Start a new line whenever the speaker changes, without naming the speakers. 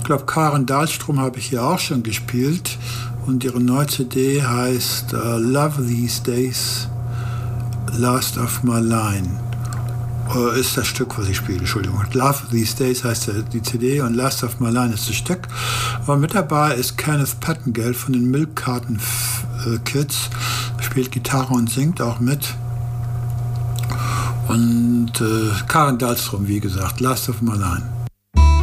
glaube, Karen Dahlstrom habe ich hier auch schon gespielt. Und ihre neue CD heißt Love These Days, Last of My Line. Ist das Stück, was ich spiele, Entschuldigung. Love These Days heißt die CD und Last of My Line ist das Stück. Aber mit dabei ist Kenneth Pettengill von den Milk Carton Kids. Spielt Gitarre und singt auch mit. Und Karen Dahlstrom, wie gesagt, Last of My Line.